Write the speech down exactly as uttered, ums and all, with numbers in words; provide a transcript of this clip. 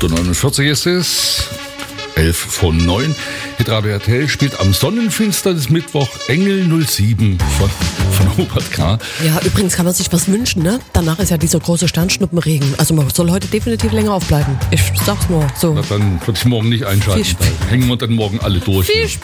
acht Uhr neunundvierzig ist es. elf von neun. Hitradio R T L spielt am Sonnenfinsternis Mittwoch Engel null sieben von, von Robert K. Ja, übrigens kann man sich was wünschen, ne? Danach ist ja dieser große Sternschnuppenregen. Also man soll heute definitiv länger aufbleiben. Ich sag's nur so. Na, dann würde ich morgen nicht einschalten. Dann hängen wir dann morgen alle durch. Viel